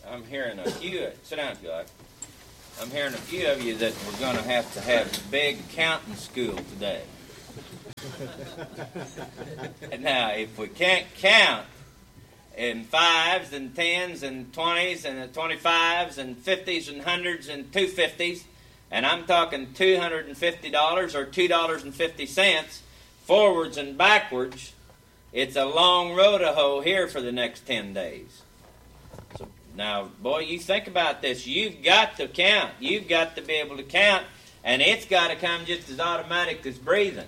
I'm hearing a few. Sit down if you like. I'm hearing a few of you that we're going to have big accounting school today. Now, if we can't count in 5s and 10s and 20s and 25s and 50s and 100s and 250s, and I'm talking $250 or $2.50 forwards and backwards, it's a long road to hoe here for the next 10 days. So now, boy, you think about this. You've got to count. You've got to be able to count, and it's got to come just as automatic as breathing.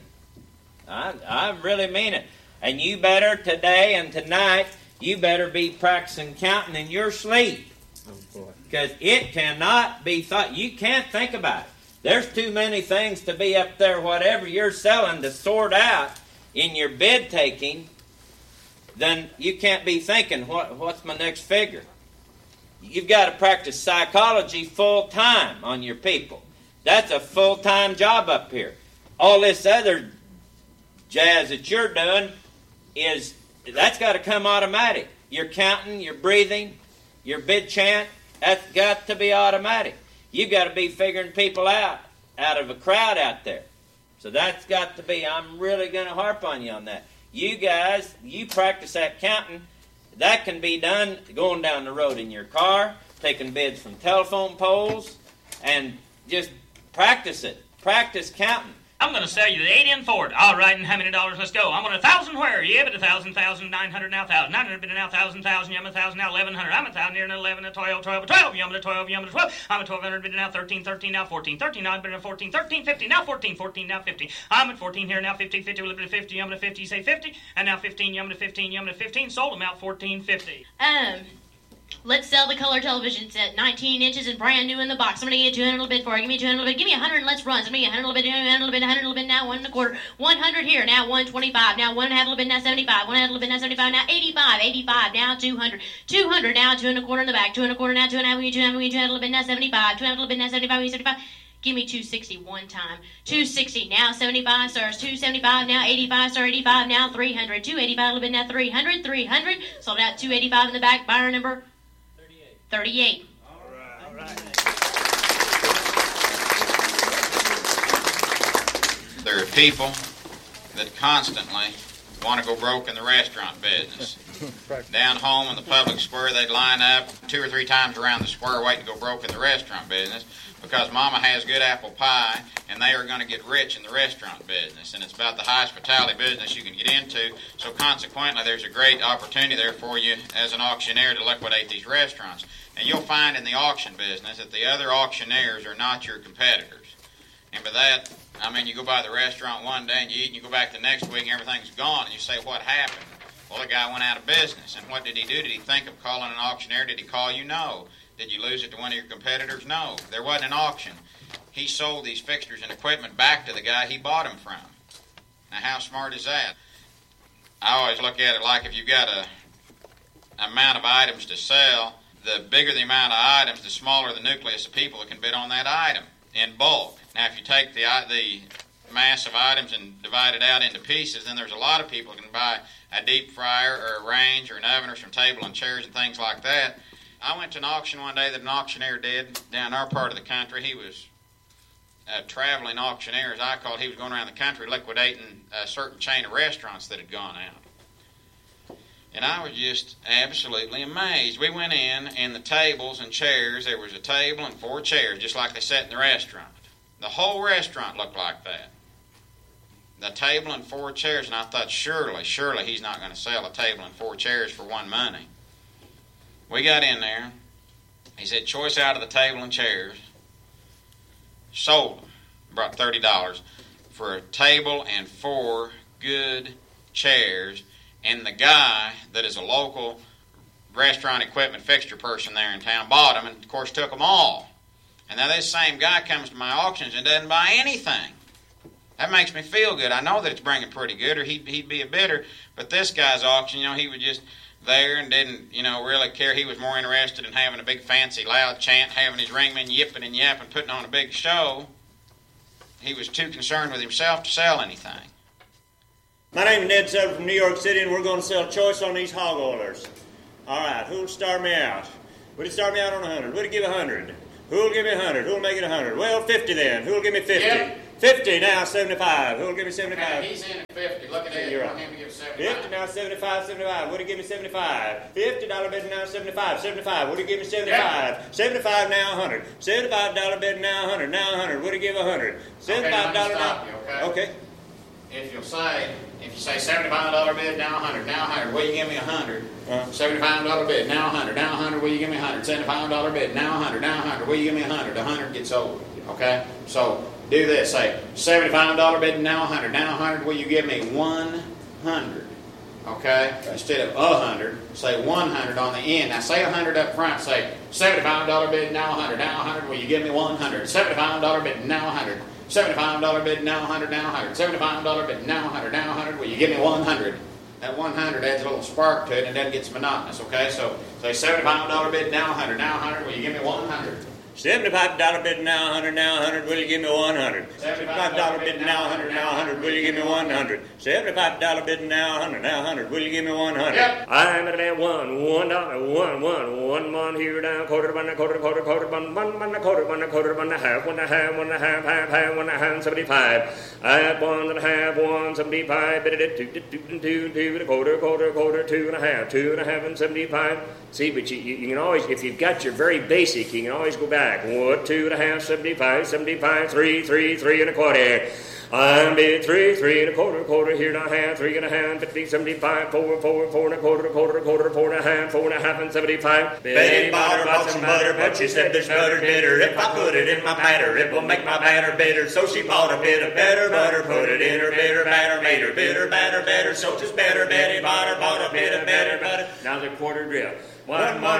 I really mean it. And you better, today and tonight, you better be practicing counting in your sleep. Because it cannot be thought. You can't think about it. There's too many things to be up there, whatever you're selling, to sort out in your bid taking. Then you can't be thinking, what's my next figure? You've got to practice psychology full time on your people. That's a full-time job up here. All this other jazz that you're doing that's got to come automatic. Your counting, your breathing, your bid chant, that's got to be automatic. You've got to be figuring people out of a crowd out there. So that's got to be, I'm really going to harp on you on that. You guys, you practice that counting. That can be done going down the road in your car, taking bids from telephone poles, and just practice it. Practice counting. I'm going to sell you the 8-in Ford. All right, and how many dollars? Let's go. I'm on 1,000 where? Yeah, but 1,000, 900, now 1,000. 900, but now 1,000, yeah, I'm 1,000, now 1,100. I'm 1,000 here, and 11, 12, 12, 12. Yeah, I'm 12, yeah, I'm 12. I'm at 1,200, but now 13, now 14, 13, now 14, 13, 15, now 14, now 50. I'm at 14 here, now 50, a little bit of 50, I'm at 50, say 50, and now 15, I'm at 15, I'm at 15. Sold them out 14.50. Let's sell the color television set, 19 inches and brand new in the box. I'm going to get 200 a little bit for it. Give me 200 a little bit. Give me 100 and let's run. Somebody get 100 a little bit, 100 a little bit, 100 a little bit, now 1 1/4. 100 here, now 125. Now 1 1/2 a little bit, now 75. 1 1/2 a little bit, now 75. Now 85. 85, now 200. 200, now 2 1/4 in the back. 2 1/4, now 2 1/2. We get 2 1/2 a little bit, now 75. 2 1/2 a little bit, now 75. We get 75. Give me 260 one time. 260, now 75 stars. 275, now 85 star. 85, now 300. 285 a little bit, now 300. 300. Sold out 285 in the back. Buyer number 38. All right. There are people that constantly want to go broke in the restaurant business. Down home in the public square, they'd line up 2 or 3 times around the square waiting to go broke in the restaurant business because Mama has good apple pie and they are going to get rich in the restaurant business. And it's about the hospitality business you can get into. So consequently, there's a great opportunity there for you as an auctioneer to liquidate these restaurants. And you'll find in the auction business that the other auctioneers are not your competitors. And by that, I mean you go by the restaurant one day and you eat and you go back the next week and everything's gone and you say, what happened? Well, the guy went out of business. And what did he do? Did he think of calling an auctioneer? Did he call you? No. Did you lose it to one of your competitors? No. There wasn't an auction. He sold these fixtures and equipment back to the guy he bought them from. Now, how smart is that? I always look at it like if you've got a amount of items to sell, the bigger the amount of items, the smaller the nucleus of people that can bid on that item in bulk. Now, if you take the mass of items and divide it out into pieces, then there's a lot of people who can buy a deep fryer or a range or an oven or some table and chairs and things like that. I went to an auction one day that an auctioneer did down our part of the country. He was a traveling auctioneer, as I call it. He was going around the country liquidating a certain chain of restaurants that had gone out. And I was just absolutely amazed. We went in, and the tables and chairs, there was a table and 4 chairs, just like they sat in the restaurant. The whole restaurant looked like that. The table and 4 chairs, and I thought, surely he's not going to sell a table and 4 chairs for one money. We got in there. He said, choice out of the table and chairs. Sold them. Brought $30 for a table and 4 good chairs. And the guy that is a local restaurant equipment fixture person there in town bought them and, of course, took them all. And now this same guy comes to my auctions and doesn't buy anything. That makes me feel good. I know that it's bringing pretty good, or he'd be a bidder. But this guy's auction, he was just there and didn't, really care. He was more interested in having a big, fancy, loud chant, having his ringmen yipping and yapping, putting on a big show. He was too concerned with himself to sell anything. My name is Ned Sutter from New York City, and we're going to sell choice on these hog oilers. All right, who'll start me out? Would it start me out on 100? Would it give 100? Who'll give me 100? Who'll make it 100? Well, 50 then. Who'll give me 50? Yep. 50 now, 75. Who'll give me 75? Okay, he's in at 50. Look at that. You're You right. want him to give 75. 50 now, 75, 75. Would it give me 75? $50 bid now, 75. 75. Would it give me 75? Yep. 75 now, 100. $75 bid now, 100. Now 100. Would it give 100? $75 let me now. stop you, okay? If you say $75 bid, now 100, now 100, will you give me 100? $75 bid, now 100, now 100, will you give me 100? $75 bid, now 100, now 100, will you give me 100? 100 gets old, okay? So do this, say $75 bid, now 100, now 100, will you give me 100? Okay? Instead of 100, say 100 on the end. Now say 100 up front, say $75 bid, now 100, now 100, will you give me 100? $75 bid, now 100. $75 bid, now 100, now 100. $75 bid, now 100, now 100. Will you give me 100? That 100 adds a little spark to it and then gets monotonous, okay? So say $75 bid, now 100, now 100. Will you give me 100? $75 bid now, 100, now 100, will you give me 100? $75 bid now, 100, now 100, will you give me 100? $75 bid now, 100, now 100, will you give me 100? Yep. I'm at that one here down, quarter bun, a quarter bun, a quarter bun, a quarter bun, a half, one and a half, half, 75. I have 1.5, 1.75, bit it, two, a quarter, 2.5, and 75. See, but you can always, if you've got your very basic, you can always go back. 1, 2.5, 75, 3 and a quarter. I'm bid 3 and a quarter, here and a half, 3.5, 50, 75, 4 and a quarter, 4.5, and 75. Betty bought her bought some butter, but she said there's butter bitter. If I put it in my batter, it will make my batter bitter. So she bought a bit of better butter, put it in her bitter batter, made her bitter batter better. So 'tis better. Betty bought a bit of better butter. Now the quarter drill. 1,